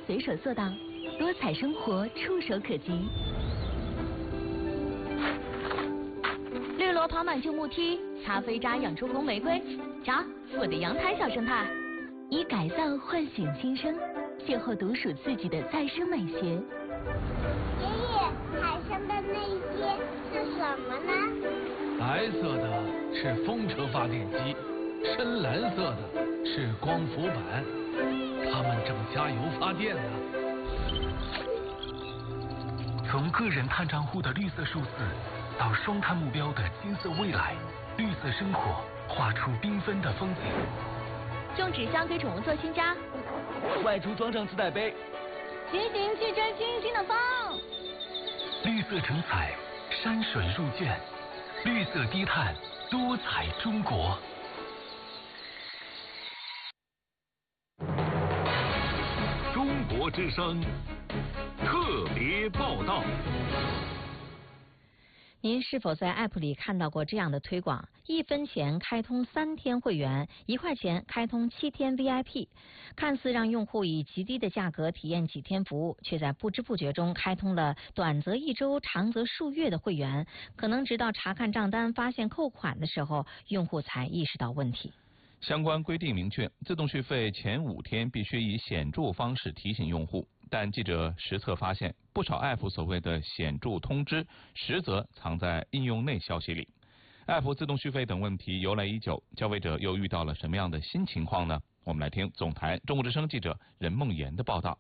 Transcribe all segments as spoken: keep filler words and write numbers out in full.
随手做到，多彩生活触手可及。绿萝跑满旧木梯，擦飞渣养出红玫瑰。瞧，我的阳台小生态，以改造唤醒新生，邂逅独属自己的再生美学。 爷爷，海上的那些是什么呢？ 白色的是风车发电机，深蓝色的是光伏板，它们正加油发电呢。 从个人碳账户的绿色数字到双碳目标的金色未来，绿色生活画出缤纷的风景。 种纸箱给宠物做新家， 外出装上自带杯， 骑行汽车轻轻的风。 绿色成彩，山水入卷，绿色低碳，多彩中国。 中国之声特别报道。 您是否在 App 里看到过这样的推广？一分钱开通三天会员，一块钱开通七天 V I P， 看似让用户以极低的价格体验几天服务，却在不知不觉中开通了短则一周、长则数月的会员。可能直到查看账单发现扣款的时候，用户才意识到问题。 相关规定明确，自动续费前五天必须以显著方式提醒用户。但记者实测发现，不少 App 所谓的显著通知，实则藏在应用内消息里。App 自动续费等问题由来已久，消费者又遇到了什么样的新情况呢？我们来听总台中国之声记者任梦妍的报道。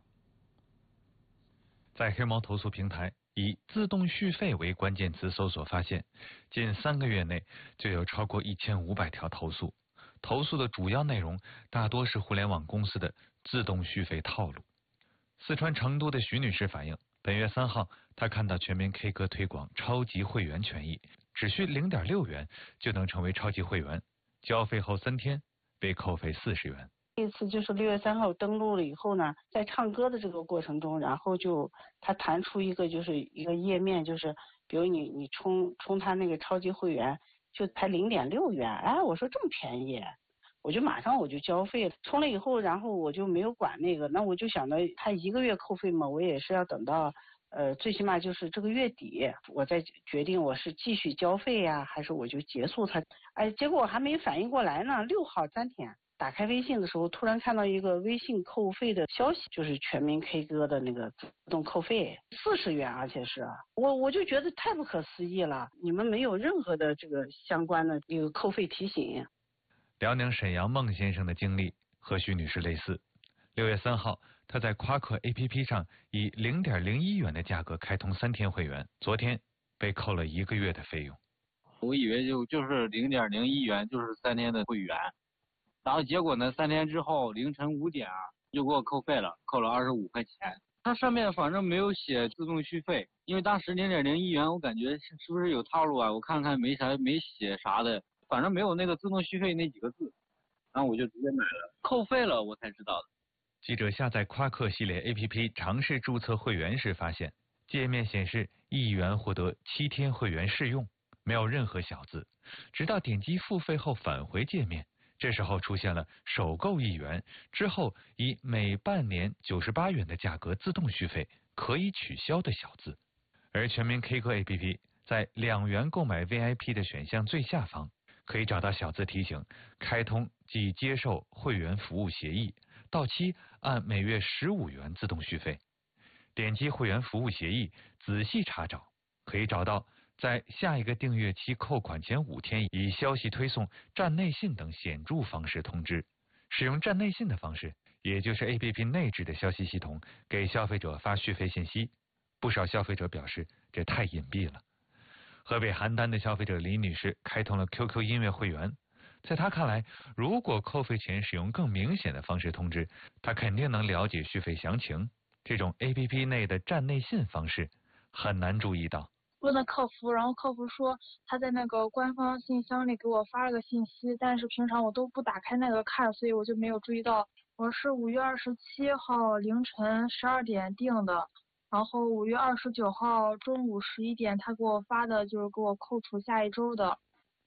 在黑猫投诉平台以自动续费为关键词搜索发现，近三个月内就有超过一千五百条投诉，投诉的主要内容大多是互联网公司的自动续费套路。四川成都的徐女士反映，本月三号，她看到全民 K 歌推广超级会员权益，只需 零点六元就能成为超级会员，交费后三天被扣费四十元。 这次就是六月三号登录了以后呢，在唱歌的这个过程中，然后就它弹出一个就是一个页面，就是比如你你充充他那个超级会员就才 零点六元，哎，我说这么便宜。我就马上我就交费了，充了以后，然后我就没有管那个，那我就想到他一个月扣费嘛，我也是要等到呃最起码就是这个月底，我再决定我是继续交费呀，还是我就结束它。哎，结果我还没反应过来呢，六号当天打开微信的时候，突然看到一个微信扣费的消息，就是全民 K 歌的那个自动扣费四十元，而且是我我就觉得太不可思议了，你们没有任何的这个相关的这个扣费提醒。 辽宁沈阳孟先生的经历和徐女士类似。六月三号，他在夸克 A P P 上以 零点零一元的价格开通三天会员，昨天被扣了一个月的费用。 我以为就就是 零点零一元就是三天的会员，然后结果呢，三天之后凌晨五点就给我扣费了，扣了二十五块钱。它上面反正没有写自动续费，因为当时 零点零一元我感觉是不是有套路啊？我看看没啥没写啥的。反正没有那个自动续费那几个字，然后我就直接买了，扣费了我才知道的。 记者下载夸克系列 A P P 尝试注册会员时发现，界面显示一元获得七天会员试用，没有任何小字。直到点击付费后返回界面，这时候出现了首购一元之后以每半年九十八元的价格自动续费可以取消的小字。而全民 K 歌 A P P 在两元购买 V I P 的选项最下方可以找到小字提醒，开通即接受会员服务协议，到期按每月十五元自动续费。点击会员服务协议，仔细查找，可以找到在下一个订阅期扣款前五天以消息推送、站内信等显著方式通知。使用站内信的方式，也就是 A P P 内置的消息系统给消费者发续费信息。不少消费者表示这太隐蔽了。河北邯郸的消费者李女士开通了 Q Q 音乐会员，在她看来，如果扣费前使用更明显的方式通知，她肯定能了解续费详情。这种 A P P 内的站内信方式很难注意到。 问了客服，然后客服说他在那个官方信箱里给我发了个信息，但是平常我都不打开那个看，所以我就没有注意到。我是五月二十七号凌晨十二点订的。然后五月二十九号中午十一点，他给我发的就是给我扣除下一周的。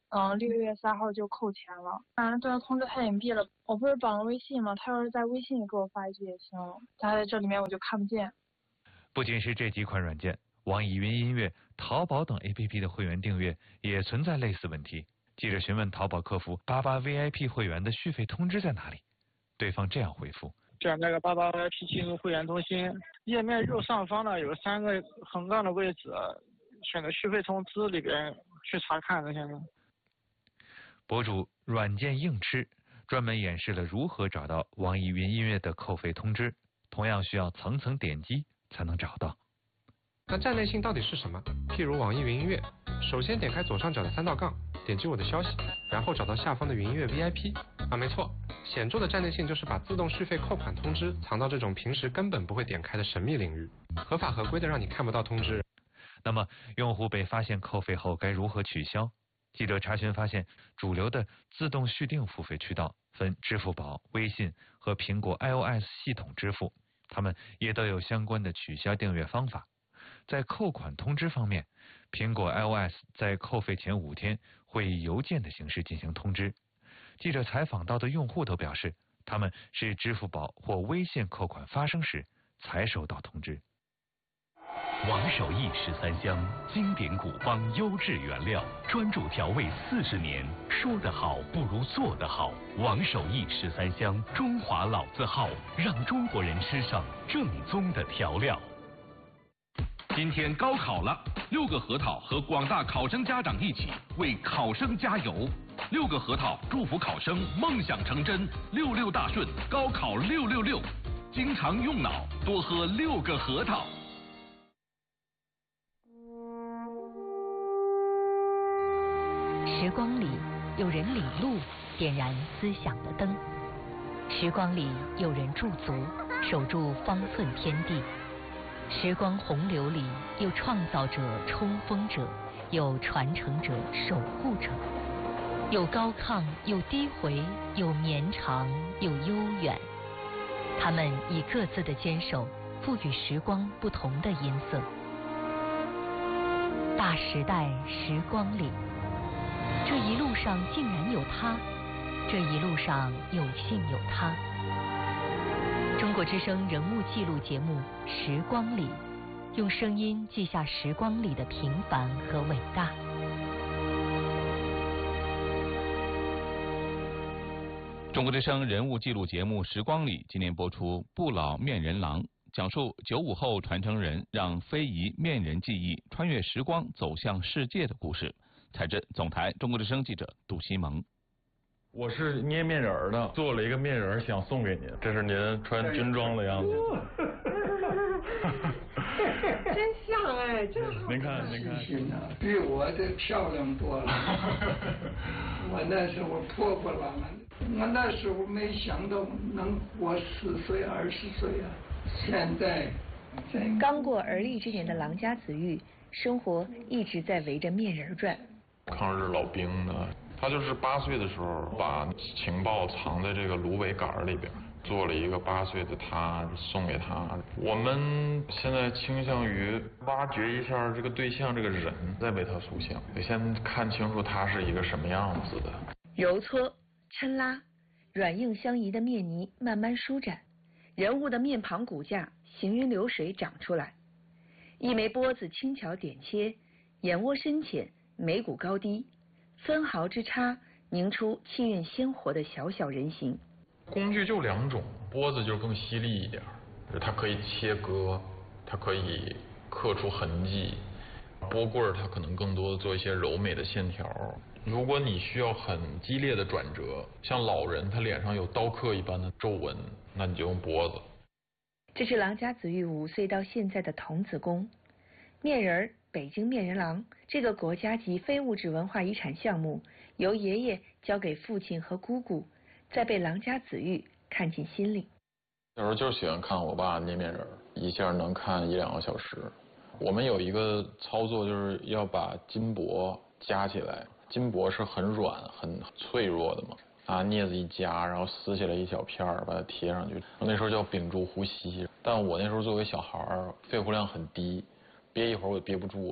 嗯，六月三号就扣钱了。反正这个通知他隐蔽了，我不是绑了微信吗？他要是在微信里给我发一句也行，他在这里面我就看不见。 不仅是这几款软件，网易云音乐、淘宝等 A P P 的会员订阅也存在类似问题。记者询问淘宝客服八八 V I P 会员的续费通知在哪里，对方这样回复： 点那个八八 V I P 进入会员中心，页面右上方呢有三个横杠的位置，选择续费通知里边去查看这些呢。 博主软件硬吃专门演示了如何找到网易云音乐的扣费通知，同样需要层层点击才能找到。 那站内信到底是什么？譬如网易云音乐，首先点开左上角的三道杠，点击我的消息，然后找到下方的云音乐 V I P。啊，没错，显著的站内信就是把自动续费扣款通知藏到这种平时根本不会点开的神秘领域，合法合规的让你看不到通知。 那么，用户被发现扣费后该如何取消？记者查询发现，主流的自动续订付费渠道分支付宝、微信和苹果 iOS 系统支付，它们也都有相关的取消订阅方法。在扣款通知方面，苹果 iOS 在扣费前五天会以邮件的形式进行通知。记者采访到的用户都表示，他们是支付宝或微信扣款发生时才收到通知。 王守义十三香，经典古方，优质原料，专注调味四十年。说得好不如做得好。王守义十三香，中华老字号，让中国人吃上正宗的调料。今天高考了，六个核桃和广大考生家长一起为考生加油。六个核桃祝福考生梦想成真，六六大顺，高考六六六。经常用脑，多喝六个核桃。 时光里有人领路，点燃思想的灯；时光里有人驻足，守住方寸天地；时光洪流里有创造者、冲锋者，有传承者、守护者，有高亢，有低回，有绵长，有悠远。他们以各自的坚守，赋予时光不同的音色。大时代时光里，这一路上竟然有他，这一路上有幸有他。中国之声人物记录节目《时光里》，用声音记下时光里的平凡和伟大。 中国之声人物记录节目《时光里》今年播出《不老面人郎》，讲述九五后传承人让非遗面人技艺穿越时光走向世界的故事。采自总台中国之声记者杜西蒙。 我是捏面人的，做了一个面人想送给您，这是您穿军装的样子。 真像哎，真好。 您看，您看， 比我这漂亮多了。我那时候破破烂烂的，我那时候没想到能活十岁二十岁啊！现在， 刚过而立之年的郎家子玉，生活一直在围着面人转。 抗日老兵呢，他就是八岁的时候把情报藏在这个芦苇杆里边，做了一个八岁的他送给他。我们现在倾向于挖掘一下这个对象这个人，再为他塑像，得先看清楚他是一个什么样子的。 揉搓、抻拉，软硬相宜的面泥慢慢舒展，人物的面庞骨架行云流水长出来。一枚钵子轻巧点切，眼窝深浅，眉骨高低，分毫之差凝出气韵鲜活的小小人形。 工具就两种，钵子就更犀利一点，它可以切割，它可以刻出痕迹。钵棍儿它可能更多的做一些柔美的线条。如果你需要很激烈的转折，像老人他脸上有刀刻一般的皱纹，那你就用钵子。 这是郎家子玉五岁到现在的童子功。面人儿北京面人郎这个国家级非物质文化遗产项目，由爷爷交给父亲和姑姑，再被郎家子玉看进心里。 有时候就是喜欢看我爸捏面人，一下能看一两个小时。我们有一个操作，就是要把金箔夹起来，金箔是很软很脆弱的嘛，拿镊子一夹，然后撕下来一小片儿，把它贴上去。那时候叫屏住呼吸，但我那时候作为小孩儿，肺活量很低，憋一会儿我也憋不住了，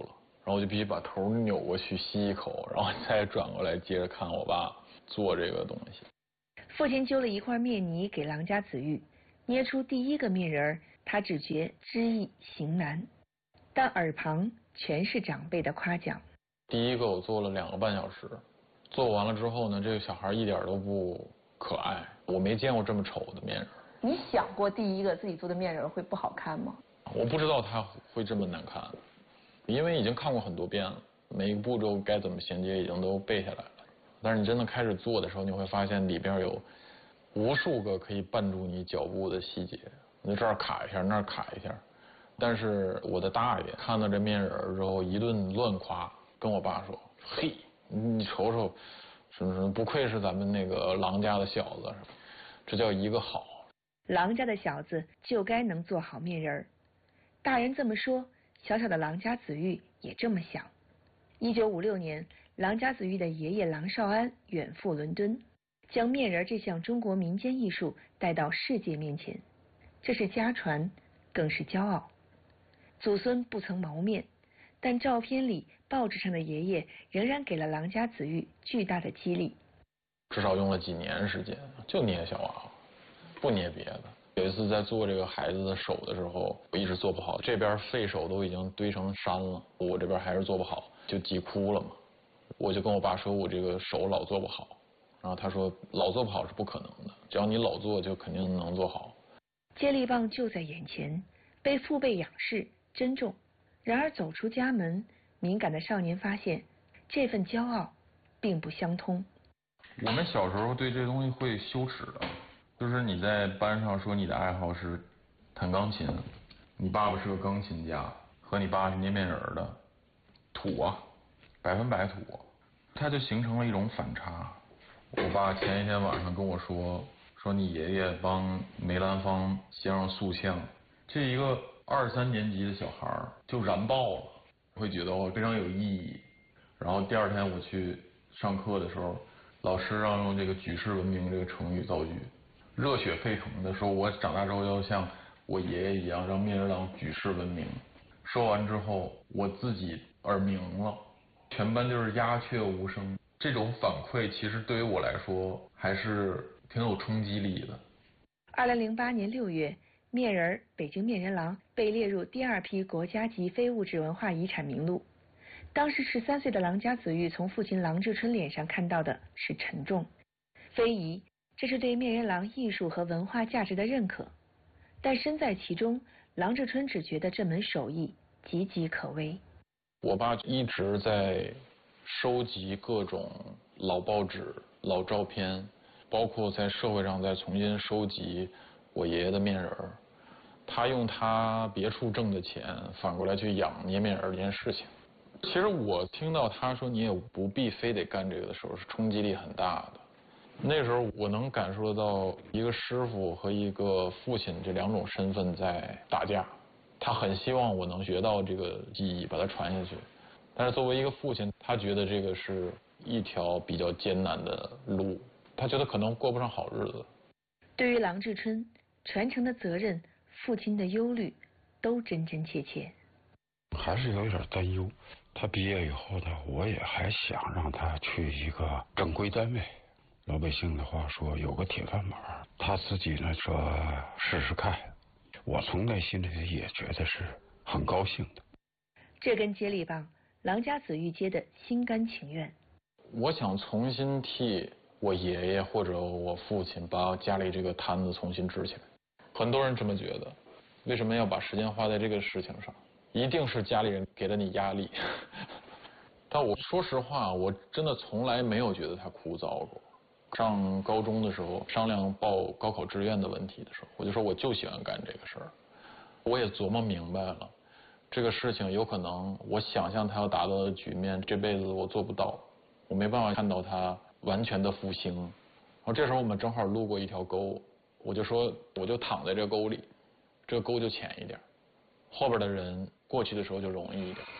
然后我就必须把头扭过去吸一口，然后再转过来接着看我爸做这个东西。 父亲揪了一块面泥给郎家子玉，捏出第一个面人儿，他只觉知易行难，但耳旁全是长辈的夸奖。 第一个我做了两个半小时，做完了之后呢，这个小孩一点都不可爱，我没见过这么丑的面人。 你想过第一个自己做的面人会不好看吗？ 我不知道他会这么难看，因为已经看过很多遍了，每一个步骤该怎么衔接已经都背下来了。但是你真的开始做的时候，你会发现里边有无数个可以绊住你脚步的细节，你这儿卡一下，那儿卡一下。但是我的大爷看到这面人之后一顿乱夸，跟我爸说：“嘿，你瞅瞅，什么什么，不愧是咱们那个郎家的小子，这叫一个好。” 郎家的小子就该能做好面人儿。大人这么说，小小的郎家子玉也这么想。一九五六年，郎家子玉的爷爷郎绍安远赴伦敦，将面人这项中国民间艺术带到世界面前，这是家传，更是骄傲。祖孙不曾谋面，但照片里、报纸上的爷爷仍然给了郎家子玉巨大的激励。 至少用了几年时间，就捏小娃娃，不捏别的。有一次在做这个孩子的手的时候，我一直做不好，这边废手都已经堆成山了，我这边还是做不好，就急哭了嘛。我就跟我爸说，我这个手老做不好，然后他说老做不好是不可能的，只要你老做就肯定能做好。 接力棒就在眼前，被父辈仰视珍重。然而走出家门，敏感的少年发现，这份骄傲并不相通。 我们小时候对这东西会羞耻的，就是你在班上说你的爱好是弹钢琴，你爸爸是个钢琴家，和你爸是捏面人的，土啊，百分百土，它就形成了一种反差。我爸前一天晚上跟我说，说你爷爷帮梅兰芳先生塑像，这一个二三年级的小孩就燃爆了，会觉得哦非常有意义。然后第二天我去上课的时候，老师让用这个举世闻名这个成语造句，热血沸腾的说，我长大之后要像我爷爷一样让面人郎举世闻名。说完之后，我自己耳鸣了，全班就是鸦雀无声。这种反馈其实对于我来说还是挺有冲击力的。 二零零八年六月，面人北京面人郎被列入第二批国家级非物质文化遗产名录。当时十三岁的郎家子玉从父亲郎志春脸上看到的是沉重，非遗，这是对面人郎艺术和文化价值的认可。但身在其中，郎志春只觉得这门手艺岌岌可危。 我爸一直在收集各种老报纸、老照片，包括在社会上再重新收集我爷爷的面人。他用他别处挣的钱，反过来去养捏面人这件事情。其实我听到他说你也不必非得干这个的时候，是冲击力很大的。那时候我能感受得到一个师傅和一个父亲这两种身份在打架。他很希望我能学到这个技艺，把它传下去。但是作为一个父亲，他觉得这个是一条比较艰难的路，他觉得可能过不上好日子。 对于郎志春，传承的责任、父亲的忧虑，都真真切切。 还是有点担忧。他毕业以后呢，我也还想让他去一个正规单位。老百姓的话说，有个铁饭碗。他自己呢说试试看。我从内心里也觉得是很高兴的。 这根接力棒，郎家子玉接的心甘情愿。 我想重新替我爷爷或者我父亲把家里这个摊子重新支起来。很多人这么觉得，为什么要把时间花在这个事情上？一定是家里人给了你压力。但我说实话，我真的从来没有觉得它枯燥过。上高中的时候，商量报高考志愿的问题的时候，我就说我就喜欢干这个事儿。我也琢磨明白了，这个事情有可能我想象它要达到的局面，这辈子我做不到，我没办法看到它完全的复兴。然后这时候我们正好路过一条沟，我就说我就躺在这个沟里，这个沟就浅一点，后边的人过去的时候就容易一点。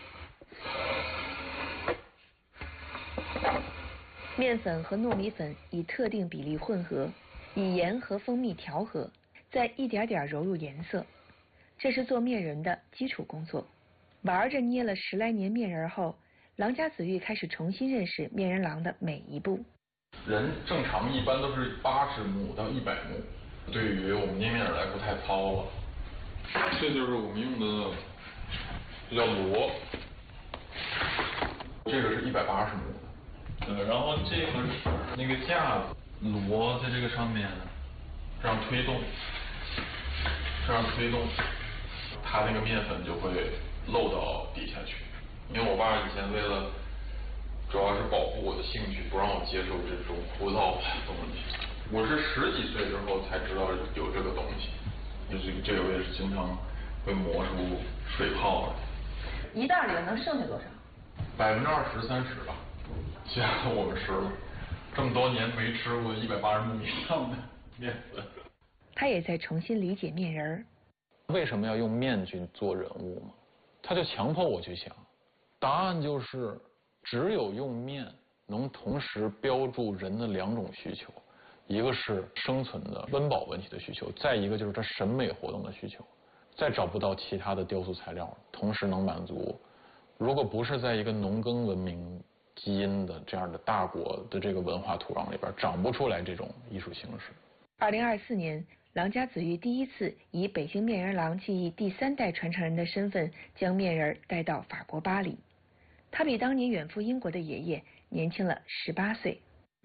面粉和糯米粉以特定比例混合，以盐和蜂蜜调和，再一点点揉入颜色，这是做面人的基础工作。 玩着捏了十来年面人后，郎家子玉开始重新认识面人郎的每一步。 人正常一般都是八十目到一百目，对于我们捏面人来说太糙了。这就是我们用的，这叫螺，这个是一百八十目的。对，然后这个是那个架子，螺在这个上面这样推动，这样推动，它那个面粉就会漏到底下去。因为我爸以前为了主要是保护我的兴趣，不让我接受这种枯燥的东西。我是十几岁之后才知道有这个东西，就是这个我也是经常会磨出水泡的。 一袋里能剩下多少？ 百分之二十三十吧，其他的我们吃了。这么多年没吃过一百八十目以上的面粉。 他也在重新理解面人儿。 为什么要用面去做人物嘛？他就强迫我去想，答案就是只有用面能同时标注人的两种需求，一个是生存的温饱问题的需求，再一个就是他审美活动的需求。再找不到其他的雕塑材料同时能满足。如果不是在一个农耕文明基因的这样的大国的这个文化土壤里边，长不出来这种艺术形式。 二零二四年，郎家子玉第一次以北京面人郎技艺第三代传承人的身份，将面人带到法国巴黎。他比当年远赴英国的爷爷年轻了十八岁。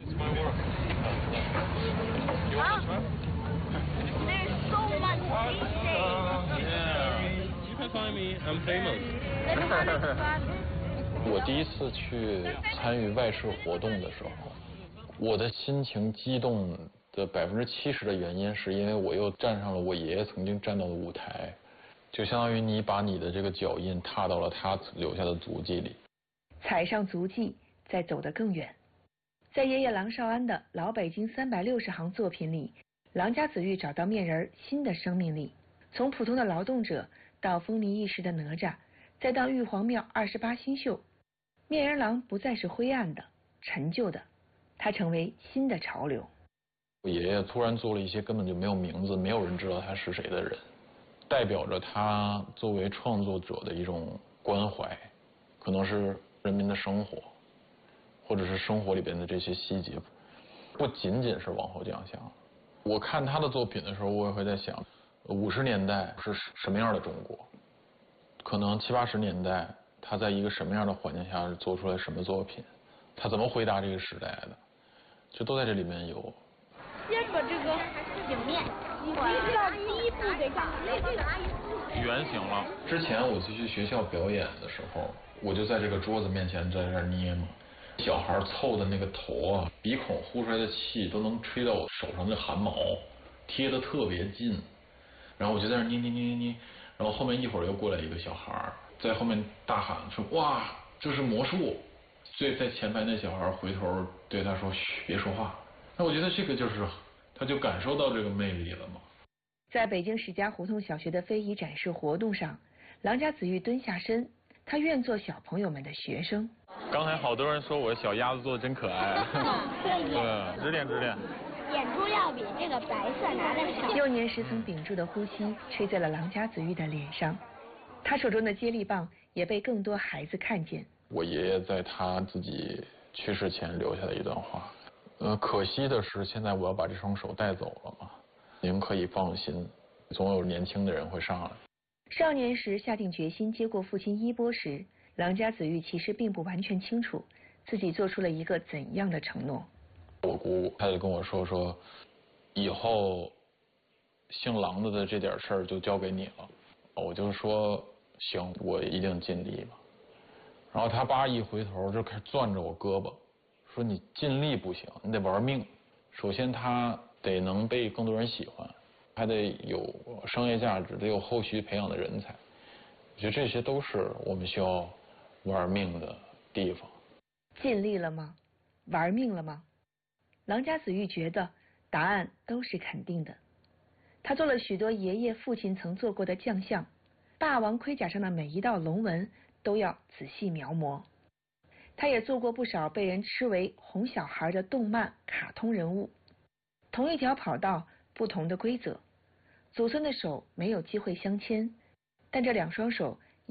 我第一次去参与外事活动的时候，我的心情激动的百分之七十的原因，是因为我又站上了我爷爷曾经站到的舞台，就相当于你把你的这个脚印踏到了他留下的足迹里， 踩上足迹，再走得更远。在爷爷郎绍安的老北京三百六十行作品里，郎家子玉找到面人新的生命力，从普通的劳动者到风靡一时的哪吒，再到玉皇庙二十八星宿，面人郎不再是灰暗的、陈旧的，它成为新的潮流。 我爷爷突然做了一些根本就没有名字、没有人知道他是谁的人，代表着他作为创作者的一种关怀，可能是人民的生活，或者是生活里边的这些细节，不仅仅是王侯将相。我看他的作品的时候，我也会在想，五十年代是什么样的中国？可能七八十年代他在一个什么样的环境下做出来什么作品？他怎么回答这个时代的？这都在这里面有。 先把这个醒面，你知道第一步得干嘛？ 圆形了。之前我去学校表演的时候，我就在这个桌子面前在这儿捏嘛。小孩凑的那个头啊，鼻孔呼出来的气都能吹到我手上的汗毛，贴得特别近。然后我就在那捏捏捏捏捏，然后后面一会儿又过来一个小孩，在后面大喊说：“哇，这是魔术！”所以在前排那小孩回头对他说：“嘘，别说话。”那我觉得这个就是，他就感受到这个魅力了嘛。 在北京史家胡同小学的非遗展示活动上，郎家子玉蹲下身，他愿做小朋友们的学生。 刚才好多人说我小鸭子做的真可爱。对，指点指点。 眼珠要比这个白色拿的少。 幼年时曾屏住的呼吸吹在了郎家子玉的脸上，他手中的接力棒也被更多孩子看见。 我爷爷在他自己去世前留下的一段话，呃，可惜的是现在我要把这双手带走了嘛。您可以放心，总有年轻的人会上来。 少年时下定决心接过父亲衣钵时，郎家子玉其实并不完全清楚自己做出了一个怎样的承诺。 我姑她就跟我说说，以后姓郎的的这点事儿就交给你了。我就说行，我一定尽力吧。然后他爸一回头就开始攥着我胳膊，说你尽力不行，你得玩命。首先他得能被更多人喜欢，还得有商业价值，得有后续培养的人才。我觉得这些都是我们需要玩命的地方。 尽力了吗？玩命了吗？郎家子玉觉得答案都是肯定的。他做了许多爷爷父亲曾做过的将相，霸王盔甲上的每一道龙纹都要仔细描摹。他也做过不少被人吃为哄小孩的动漫卡通人物。同一条跑道，不同的规则，祖孙的手没有机会相牵，但这两双手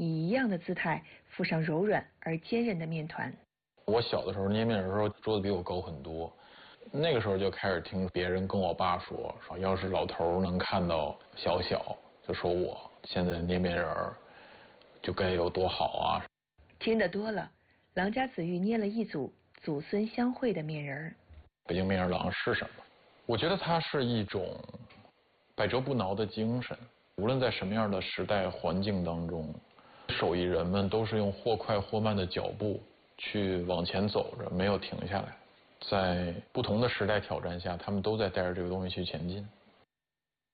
以一样的姿态附上柔软而坚韧的面团。 我小的时候捏面人的时候，桌子比我高很多，那个时候就开始听别人跟我爸说，说要是老头能看到小小，就说我现在捏面人就该有多好啊。 听得多了，郎家子玉捏了一组祖孙相会的面人。 北京面人郎是什么？我觉得它是一种百折不挠的精神，无论在什么样的时代环境当中，手艺人们都是用或快或慢的脚步去往前走着，没有停下来。在不同的时代挑战下，他们都在带着这个东西去前进。